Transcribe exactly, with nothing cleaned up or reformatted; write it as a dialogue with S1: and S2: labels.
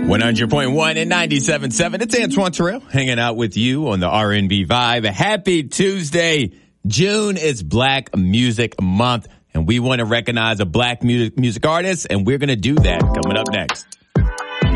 S1: one hundred point one and ninety-seven point seven. It's Antoine Terrell hanging out with you on the R and B Vibe. Happy Tuesday. June is Black Music Month, and we want to recognize a black music, music artist, and we're going to do that coming up next.